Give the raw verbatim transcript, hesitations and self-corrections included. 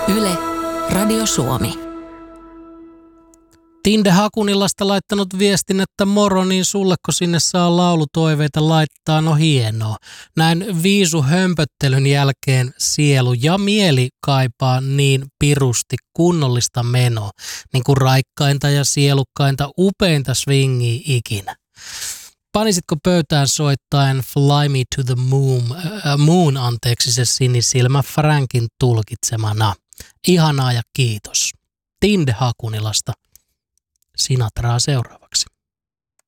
Yle, Radio Suomi. Tinde Hakunilasta laittanut viestin, että moro, niin sulleko sinne saa laulutoiveita laittaa, no hienoa. Näin viisu hömpöttelyn jälkeen sielu ja mieli kaipaa niin pirusti kunnollista menoa, niin kuin raikkainta ja sielukkainta upeinta swingia ikinä. Panisitko pöytään soittaen Fly Me to the Moon, äh, moon anteeksi se sinisilmä Frankin tulkitsemana. Ihanaa ja kiitos. Tinde Hakunilasta. Sinatraa seuraavaksi.